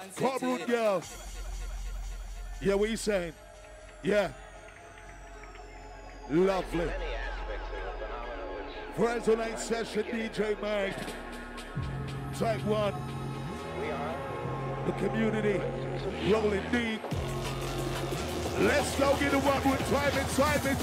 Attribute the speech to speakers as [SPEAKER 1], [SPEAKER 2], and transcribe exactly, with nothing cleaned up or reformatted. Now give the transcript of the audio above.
[SPEAKER 1] Pop root girl. Yeah, what you saying? Yeah. Lovely. Friday night session, D J Mike. Type one. The community rolling deep. Let's go get the one with time inside me.